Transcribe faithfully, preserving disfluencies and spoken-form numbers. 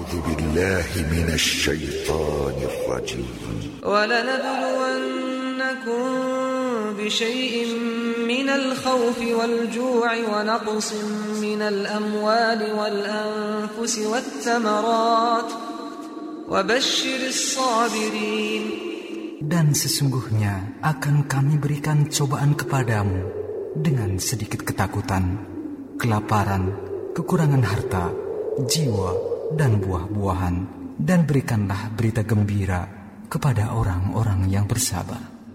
A'udzu billahi minasy syaithanir rajim. وَلَنَبْلُوَنَّكُمْ بِشَيْءٍ مِّنَ الْخَوْفِ وَالْجُوعِ وَنَقْصٍ مِّنَ الْأَمْوَالِ وَالْأَنفُسِ وَالثَّمَرَاتِ وَبَشِّرِ الصَّابِرِينَ. Dan sesungguhnya akan kami berikan cobaan kepadamu dengan sedikit ketakutan, kelaparan, kekurangan harta, jiwa, dan buah-buahan. Dan berikanlah berita gembira kepada orang-orang yang bersabar.